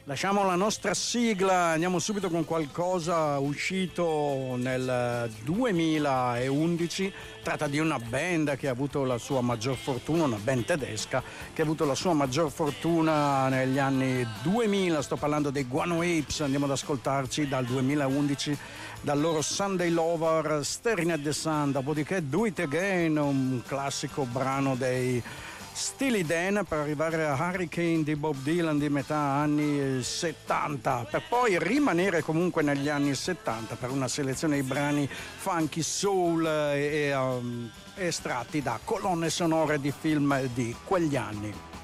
Lasciamo la nostra sigla, andiamo subito con qualcosa uscito nel 2011. Tratta di una band che ha avuto la sua maggior fortuna, una band tedesca che ha avuto la sua maggior fortuna negli anni 2000. Sto parlando dei Guano Apes. Andiamo ad ascoltarci dal 2011 dal loro Sunday Lover, Staring at the Sun, dopodiché Do It Again, un classico brano dei Steely Dan, per arrivare a Hurricane di Bob Dylan di metà anni 70, per poi rimanere comunque negli anni 70 per una selezione di brani funky, soul e estratti da colonne sonore di film di quegli anni.